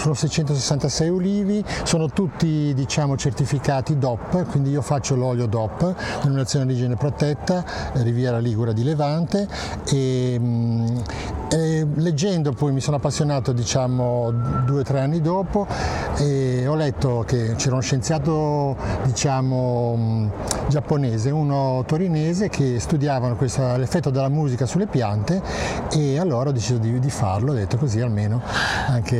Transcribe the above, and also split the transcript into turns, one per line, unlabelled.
sono 666 ulivi, sono tutti diciamo certificati DOP, quindi io faccio l'olio DOP, denominazione di origine protetta, Riviera Ligure di Levante, e leggendo poi mi sono appassionato diciamo 2 o 3 anni dopo e ho letto che c'era uno scienziato diciamo giapponese, uno torinese, che studiavano l'effetto della musica sulle piante, e allora ho deciso di farlo, ho detto così almeno anche